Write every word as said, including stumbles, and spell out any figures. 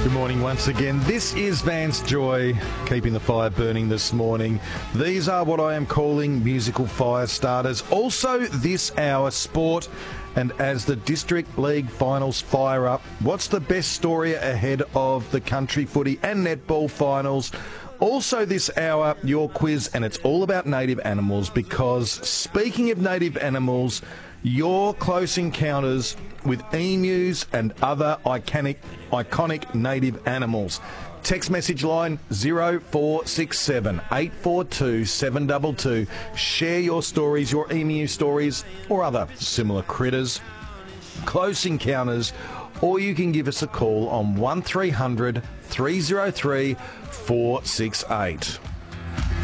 Good morning once again. This is Vance Joy, keeping the fire burning this morning. These are what I am calling musical fire starters. Also this hour, sport. And as the District League finals fire up, what's the best story ahead of the country footy and netball finals? Also this hour, your quiz, and it's all about native animals because, speaking of native animals, your close encounters with emus and other iconic, iconic native animals. Text message line zero four six seven, eight four two, seven two two. Share your stories, your emu stories, or other similar critters, close encounters, or you can give us a call on one three hundred, three oh three, four six eight.